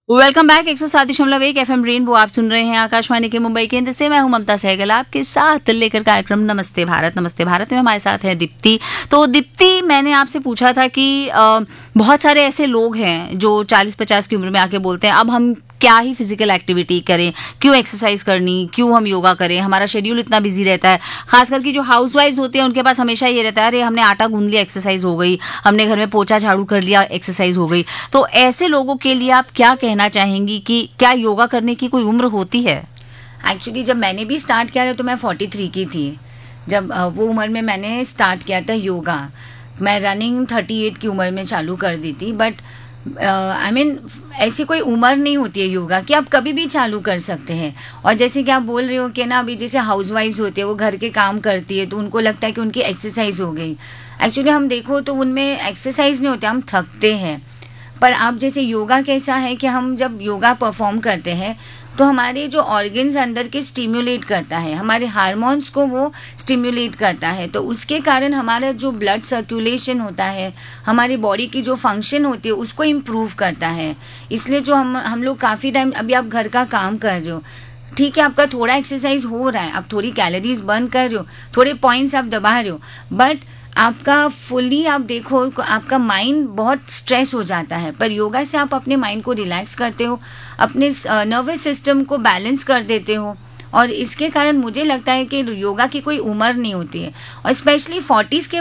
Welcome back 107.1 FM rainbow. आप सुन रहे हैं आकाशवाणी के मुंबई केंद्र से। मैं हूं ममता सहगल आपके साथ लेकर कार्यक्रम नमस्ते भारत। नमस्ते भारत में हमारे साथ है दीप्ति। तो दीप्ति, मैंने आपसे पूछा था कि बहुत सारे ऐसे लोग हैं जो 40-50 की उम्र में आके बोलते हैं अब हम क्या ही फिजिकल एक्टिविटी करें, क्यों एक्सरसाइज करनी, क्यों हम योगा करें, हमारा शेड्यूल इतना बिजी रहता है। खास करके जो हाउसवाइफ्स होती हैं उनके पास हमेशा ये रहता है अरे हमने आटा गूंद लिया एक्सरसाइज हो गई, हमने घर में पोछा झाड़ू कर लिया एक्सरसाइज हो गई। तो ऐसे लोगों के लिए आप क्या कहना चाहेंगी कि क्या योगा करने की कोई उम्र होती है? एक्चुअली जब मैंने भी स्टार्ट किया था तो मैं 43 की थी। जब वो उम्र में मैंने स्टार्ट किया था योगा। मैं रनिंग 38 की उम्र में चालू कर दी थी। बट आई मीन ऐसी कोई उम्र नहीं होती है योगा की, आप कभी भी चालू कर सकते हैं। और जैसे कि आप बोल रहे हो कि ना, अभी जैसे हाउसवाइफ्स होती है वो घर के काम करती है तो उनको लगता है कि उनकी एक्सरसाइज हो गई। एक्चुअली हम देखो तो उनमें एक्सरसाइज नहीं होती, हम थकते हैं। पर आप जैसे योगा कैसा है कि हम जब योगा परफॉर्म करते हैं तो हमारे जो ऑर्गन्स अंदर के स्टिम्युलेट करता है, हमारे हार्मोन्स को वो स्टिम्युलेट करता है। तो उसके कारण हमारा जो ब्लड सर्कुलेशन होता है, हमारी बॉडी की जो फंक्शन होती है उसको इम्प्रूव करता है। इसलिए जो हम लोग काफ़ी टाइम, अभी आप घर का काम कर रहे हो, ठीक है, आपका थोड़ा एक्सरसाइज हो रहा है, आप थोड़ी कैलोरीज बर्न कर रहे हो, थोड़े पॉइंट्स आप दबा रहे हो, बट आपका फुल्ली आप देखो आपका माइंड बहुत स्ट्रेस हो जाता है। पर योगा से आप अपने माइंड को रिलैक्स करते हो, अपने नर्वस सिस्टम को बैलेंस कर देते हो। और इसके कारण मुझे लगता है कि योगा की कोई उम्र नहीं होती है। और स्पेशली 40s के